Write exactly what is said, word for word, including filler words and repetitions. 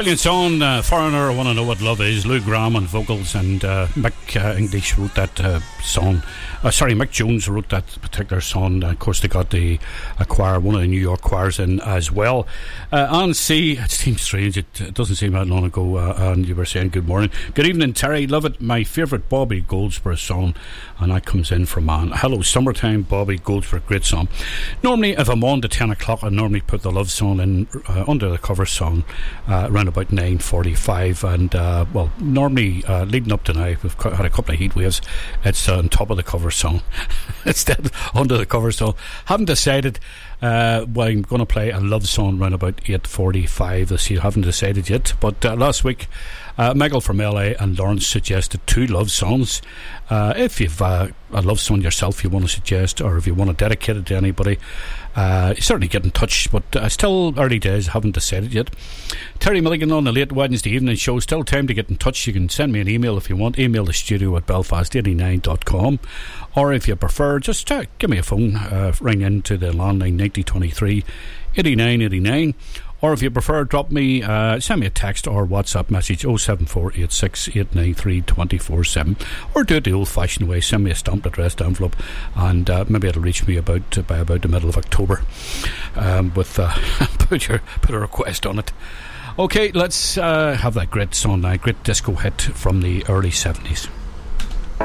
Brilliant song, uh, Foreigner, I Want to Know What Love Is. Lou Graham on vocals, and uh, Mick uh, English wrote that uh, song. Uh, sorry, Mick Jones wrote that particular song. Uh, of course, they got the a choir, one of the New York choirs in as well. Uh, Anne C, it seems strange, it, it doesn't seem that long ago, uh, and you were saying good morning. Good evening, Terry. Love it. My favourite Bobby Goldsboro song, and that comes in from Anne. Hello, Summertime, Bobby Goldsboro, great song. Normally, if I'm on to ten o'clock, I normally put the love song in uh, under the cover song uh, around about nine forty-five, and uh, well, normally uh, leading up to now, we've had a couple of heat waves. It's uh, on top of the cover song instead under the cover song. Haven't decided uh, well, I'm going to play a love song around about eight forty-five this year. Haven't decided yet, but uh, last week uh, Michael from L A and Lawrence suggested two love songs. Uh, if you've uh, a love song yourself you want to suggest, or if you want to dedicate it to anybody, uh, certainly get in touch, but uh, still early days, haven't decided yet. Terry Milligan on the late Wednesday evening show. Still time to get in touch. You can send me an email if you want. Email the studio at belfast eighty-nine dot com, or if you prefer, just uh, give me a phone, uh, ring into the landline ninety twenty-three eighty-nine eighty-nine, or if you prefer, drop me uh, send me a text or WhatsApp message oh seven four eight six eight nine three two four seven, or do it the old fashioned way, send me a stamped addressed envelope, and uh, maybe it'll reach me about uh, by about the middle of October, um, with uh, put your put a request on it. Okay, let's uh, have that great song now, great disco hit from the early seventies.